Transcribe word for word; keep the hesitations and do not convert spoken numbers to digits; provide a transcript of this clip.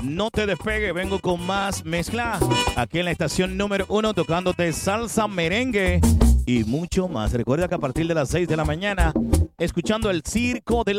No te despegue, vengo con más mezcla aquí en la estación número uno, tocándote salsa, merengue y mucho más. Recuerda que a partir de las seis de la mañana, escuchando el Circo de la